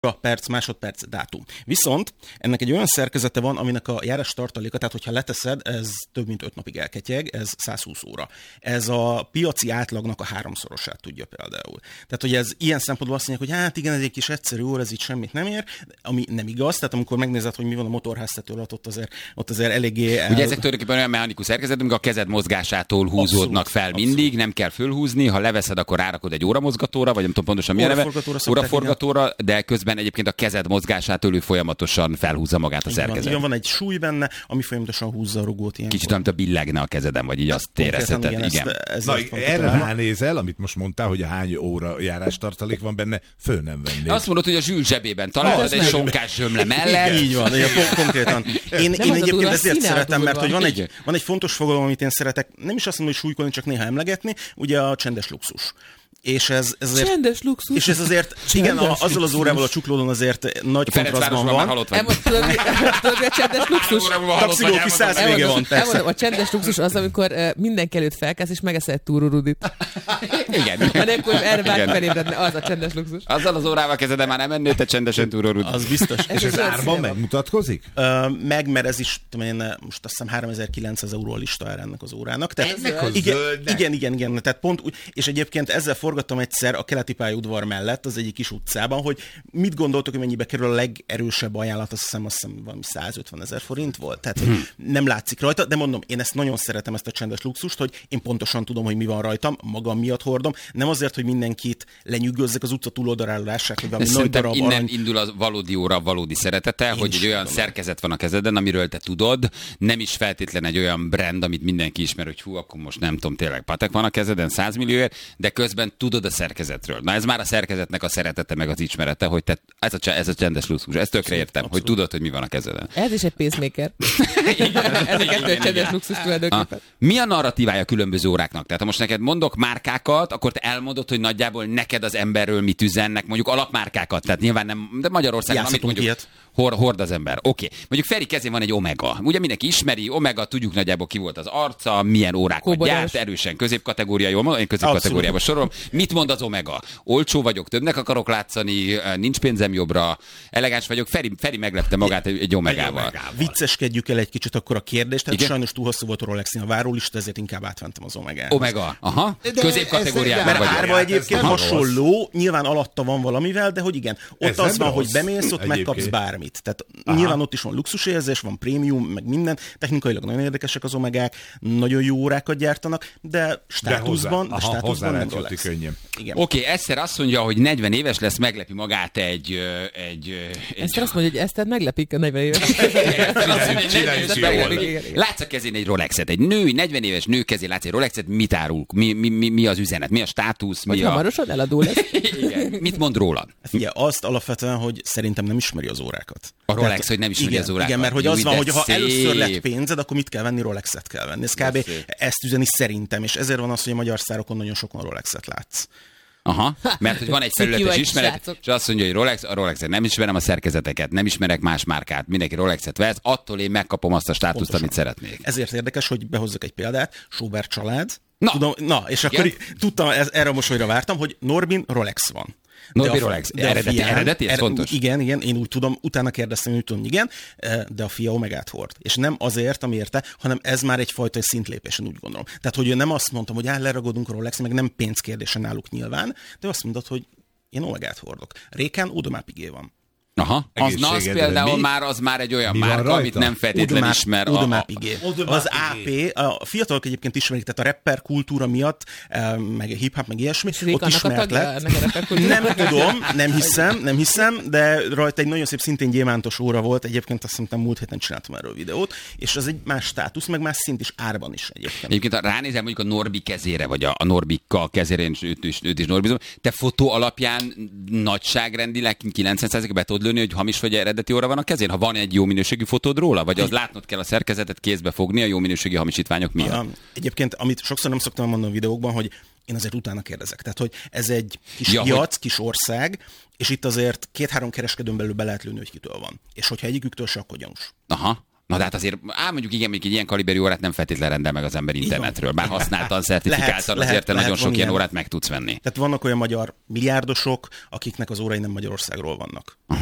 perc, másodperc, dátum. Viszont ennek egy olyan szerkezete van, aminek a járás tartaléka, tehát hogyha leteszed, ez több mint 5 napig elketyeg, ez 120 óra. Ez a piaci átlagnak a 3-szorosát tudja például. Tehát, hogy ez ilyen szempontból azt mondják, hogy hát igen, ez egy kis egyszerű óra, ez így semmit nem ér, ami nem igaz. Tehát amikor megnézed, hogy mi van a motorháztető alatt, ott azért eléggé... Ugye ezek tulajdonképpen olyan mechanikus szerkezet, amik a kezed mozgásától húzódnak fel mindig, nem kell fölhúzni, ha leveszed, akkor rárakod egy óramozgatóra, vagy nem tudom pontosan milyen neve, óraforgatóra, de közben egyébként a kezed mozgásától ő folyamatosan felhúzza magát a szerkezet. Igen, van egy súly benne, ami folyamatosan húzza a rugót ilyenkor. Kicsit olyan, mint a billegne a kezeden, vagy így azt érezheted. Igen. Na, erre ránézel, amit most mondtál, hogy hány óra járástartalék van benne, föl nem vennék. Azt mondod, hogy a zsűl zsebében találod egy sonkás zsömle mellett. Így van, konkrétan. Én egyébként ezért szeretem, mert hogy van egy fontos fogalom, amit én szeretek, nem is azt mondom, hogy súlykolni, csak néha emlegetni, ugye a csendes luxus. És ez azért, csendes luxus. És ez azért, igen, azzal az órával a csuklódon azért nagy kontrasztban van. Tudod, a csendes luxus? Taxigóki 100 vége van, persze. A csendes luxus az, amikor mindenki előtt felkelsz, és megeszed egy túrórudit. Igen. Anélkül erre bárki felébredne, az a csendes luxus. Azzal az órával kezded, már nem mennél, te csendesen túrórudit. Az biztos. És ez árban megmutatkozik? Mert ez is, tudom én, most azt hiszem 3900 euró a listára ennek az órának. Igen. Tehát pont úgy, és egyébként ezzel forgattam egyszer a keleti pályaudvar mellett, az egyik kis utcában, hogy mit gondoltok, hogy mennyibe kerül a legerősebb ajánlat, azt hiszem valami 150 000 forint volt. Tehát nem látszik rajta, de mondom, én ezt nagyon szeretem, ezt a csendes luxust, hogy én pontosan tudom, hogy mi van rajtam, magam miatt hordom, nem azért, hogy mindenkit lenyűgözzek az utca túloldalára lássák, hogy valami nagy darab innen arany... indul a valódi óra, valódi szeretete, hogy egy olyan szerkezet van a kezeden, amiről te tudod, nem is feltétlen egy olyan brand, amit mindenki ismer, hogy hú, akkor most nem tudom, tényleg Patek van a kezeden 100 millióért, de közben tudod a szerkezetről. Na ez már a szerkezetnek a szeretete, meg az ismerete, hogy te, ez a csendes luxus. Ezt tökre értem, hogy tudod, hogy mi van a kezeden. Ez is egy pacemaker. Ez a kettő csendes luxus tulajdonképpen. Mi a narratívája különböző óráknak? Tehát ha most neked mondok márkákat, akkor te elmondod, hogy nagyjából neked az emberről mit üzennek, mondjuk alapmárkákat. Tehát nyilván nem, de Magyarországon, amit mondjuk hord az ember. Oké. Mondjuk Feri kezén van egy Omega. Ugye mindenki ismeri, Omega, tudjuk nagyjából ki volt az arca, milyen órákat gyárt, erősen középkategória, jól én középkategóriába sorolom. Mit mond az Omega? Olcsó vagyok, többnek akarok látszani, nincs pénzem jobbra, elegáns vagyok. Feri meglepte magát egy Omegával. Vicceskedjük el egy kicsit akkor a kérdést, tehát sajnos túl hosszú volt a Rolexnél a várólista, ezért inkább átmentem az Omegához. Omega, aha. Középkategóriában vagy. Mert árva egyébként hasonló, nyilván alatta van valamivel, de hogy igen, ott az van, hogy bemész, ott megkapsz bármit. Tehát nyilván ott is van luxusérzés, van prémium, meg minden. Technikailag nagyon érdekesek az Omegák, nagyon jó órákat gyártanak, de státuszban nem Rolex. Oké, Eszter azt mondja, hogy 40 éves lesz, meglepi magát egy Eszter azt mondja, hogy Eszter meglepik a 40 éves. Látsz a kezén egy Rolexet, egy nő, 40 éves nő kezén látsz egy Rolexet, mit árul? Mi az üzenet? Mi a státusz? Hogy hamarosan eladó lesz. Mit mond róla? Figyelj, azt alapvetően, hogy szerintem nem ismeri az órákat. A Rolex, hogy nem ismeri az órákat. Igen, mert hogy az van, hogy ha először lett pénzed, akkor mit kell venni? Rolexet kell venni. Ez kb. Ezt üzeni szerintem, és ezért van az, hogy a magyar sztárokon nagyon sokan Rolexet látsz. Aha, mert hogy van egy felületes ismeret, és azt mondja, hogy a Rolexet nem ismerem a szerkezeteket, nem ismerek más márkát, mindenki Rolexet vesz, attól én megkapom azt a státuszt, pontosan, amit szeretnék. Ezért érdekes, hogy behozzak egy példát, Schubert család. És igen? Akkor tudtam, erre a mosolyra vártam, hogy Norbin Rolex van. Norbi Rolex. Eredeti, ez fontos. Igen, én úgy tudom, utána kérdeztem, úgy tudom, igen, de a fia Omegát hord. És nem azért, ami érte, hanem ez már egyfajta szintlépésen, úgy gondolom. Tehát, hogy nem azt mondtam, hogy leragadunk a Rolex, meg nem pénzkérdésen náluk nyilván, de azt mondod, hogy én Omegát hordok. Réken Audemars Piguet van. Aha, az például az már egy olyan márka, amit nem feltétlenül ismer. Az AP, a fiatalok egyébként ismerik, tehát a rapper kultúra miatt, meg hip-hop, meg ilyesmi, ott ismert lett. Nem tudom, nem hiszem, de rajta egy nagyon szép, szintén gyémántos óra volt, egyébként azt hiszem múlt héten csináltam erről videót, és az egy más státusz, meg más szint is, árban is egyébként. Egyébként ha ránézel mondjuk a Norbi kezére, vagy a Norbika kezére, őt is Norbizom, te fotó alapján nagyságrendileg 90%-ig be tudod lőni, hogy hamis vagy eredeti óra van a kezén, ha van egy jó minőségű fotód róla, vagy az látnod kell a szerkezetet kézbe fogni a jó minőségi hamisítványok miatt? Egyébként, amit sokszor nem szoktam mondani a videókban, hogy én azért utána kérdezek. Tehát, hogy ez egy kis piac, kis ország, és itt azért 2-3 kereskedőn belül be lehet lőni, hogy kitől van. És hogyha egyiküktől se, akkor gyanús. Aha. Na de hát azért, mondjuk igen, még egy ilyen kaliberű órát nem feltétlenül rendel meg az ember internetről. Bár használtan, szertifikáltan, azért te nagyon sok ilyen órát meg tudsz venni. Tehát vannak olyan magyar milliárdosok, akiknek az órai nem Magyarországról vannak.